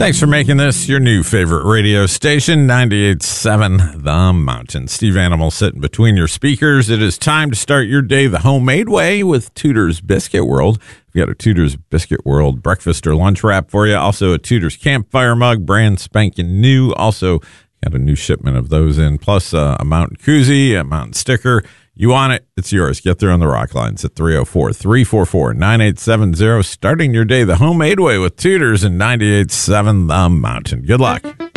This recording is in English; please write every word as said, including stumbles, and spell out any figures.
Thanks for making this your new favorite radio station, ninety-eight point seven The Mountain. Steve Animal sitting between your speakers. It is time to start your day the homemade way with Tudor's Biscuit World. We've got a Tudor's Biscuit World breakfast or lunch wrap for you. Also a Tudor's Campfire mug, brand spanking new. Also got a new shipment of those in, plus uh, a Mountain Koozie, a Mountain sticker. You want it, it's yours. Get there on the rock lines at three oh four, three four four, nine eight seven zero. Starting your day the homemade way with Tudor's and ninety-eight point seven The Mountain. Good luck.